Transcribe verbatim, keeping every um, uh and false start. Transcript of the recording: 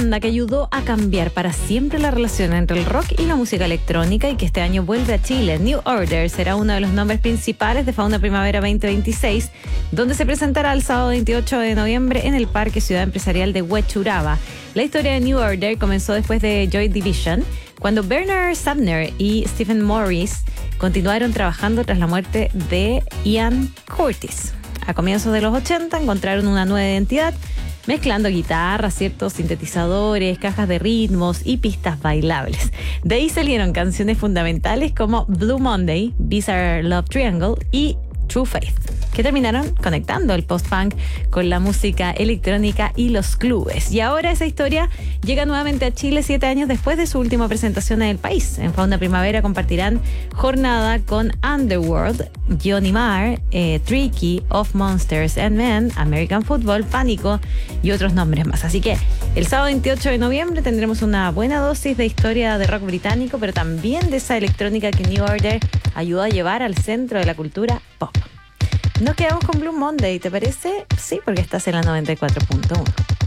banda que ayudó a cambiar para siempre la relación entre el rock y la música electrónica y que este año vuelve a Chile. New Order será uno de los nombres principales de Fauna Primavera veinte veintiséis, donde se presentará el sábado veintiocho de noviembre en el Parque Ciudad Empresarial de Huechuraba. La historia de New Order comenzó después de Joy Division, cuando Bernard Sumner y Stephen Morris continuaron trabajando tras la muerte de Ian Curtis. A comienzos de los ochenta encontraron una nueva identidad, mezclando guitarras, ciertos sintetizadores, cajas de ritmos y pistas bailables. De ahí salieron canciones fundamentales como Blue Monday, Bizarre Love Triangle y True Faith, que terminaron conectando el post-punk con la música electrónica y los clubes. Y ahora esa historia llega nuevamente a Chile siete años después de su última presentación en el país. En Fauna Primavera compartirán jornada con Underworld, Johnny Marr, eh, Tricky, Of Monsters and Men, American Football, Pánico y otros nombres más. Así que el sábado veintiocho de noviembre tendremos una buena dosis de historia de rock británico, pero también de esa electrónica que New Order ayudó a llevar al centro de la cultura pop. Nos quedamos con Blue Monday, ¿te parece? Sí, porque estás en la noventa y cuatro punto uno.